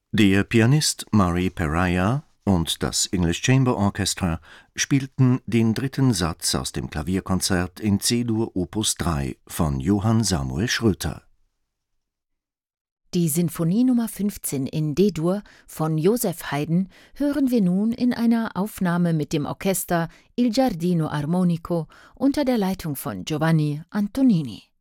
Der Pianist Murray Perahia und das English Chamber Orchestra spielten den dritten Satz aus dem Klavierkonzert in C-Dur Opus 3 von Johann Samuel Schröter. Die Sinfonie Nummer 15 in D-Dur von Joseph Haydn hören wir nun in einer Aufnahme mit dem Orchester Il Giardino Armonico unter der Leitung von Giovanni Antonini.